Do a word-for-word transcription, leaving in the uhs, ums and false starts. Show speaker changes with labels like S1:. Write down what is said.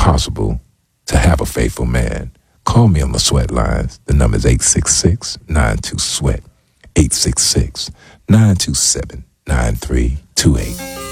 S1: possible to have a faithful man. Call me on the sweat lines. The number is eight six six, nine two, sweat, eight six six, nine two seven, nine three two eight.